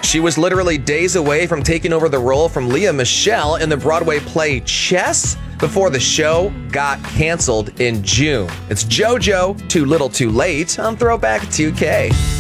She was literally days away from taking over the role from Lea Michele in the Broadway play Chess before the show got canceled in June. It's JoJo, Too Little Too Late on Throwback 2K.